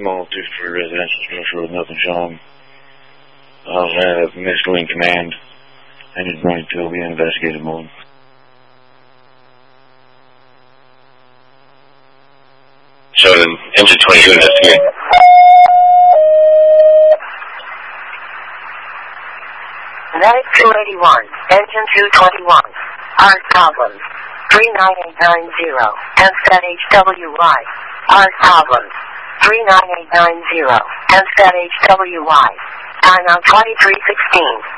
small two-story residential structure with nothing showing. I also have missile in command. Engine running 2 will be in investigative mode. Showing engine 22 investigate. Medic 281, engine 221. Hard problems. 39890. Stansted HWY. Hard problems. 39890. Stansted HWY. Time now 23:16.